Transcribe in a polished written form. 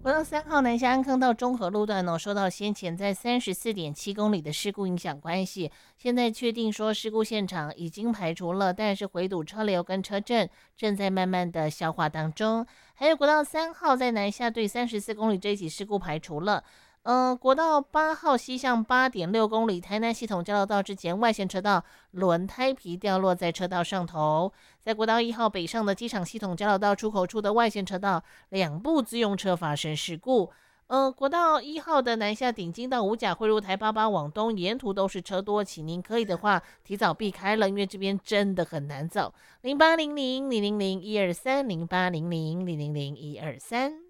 国道3号南下安坑到中和路段受到先前在34.7公里的事故影响关系，现在确定说事故现场已经排除了，但是回堵车流跟车阵正在慢慢的消化当中。还有国道3号在南下对34公里这一起事故排除了。国道8号西向8.6公里，台南系统交流道之前外线车道轮胎皮掉落在车道上头。在国道1号北上的机场系统交流道出口处的外线车道，两部自用车发生事故。国道1号的南下顶金到五甲汇入台88往东，沿途都是车多，请您可以的话提早避开了，因为这边真的很难走。0800-000-123，0800-000-123。